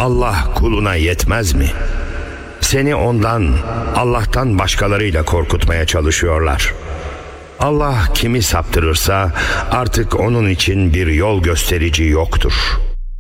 Allah kuluna yetmez mi? Seni ondan, Allah'tan başkalarıyla korkutmaya çalışıyorlar. Allah kimi saptırırsa artık onun için bir yol gösterici yoktur.